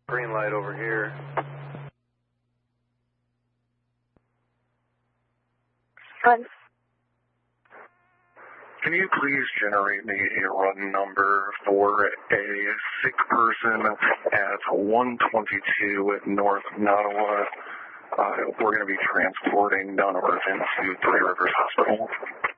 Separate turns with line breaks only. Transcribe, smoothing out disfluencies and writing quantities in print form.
Green light over here.
Good.
Can you please generate me a run number for a sick person at 122 North Nottawa? We're going to be transporting non-emergent to Three Rivers Hospital.